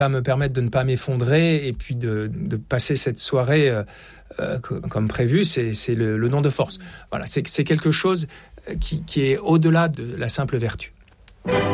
va me permettre de ne pas m'effondrer et puis de passer cette soirée comme prévu, c'est le don de force. Voilà, c'est quelque chose qui est au-delà de la simple vertu.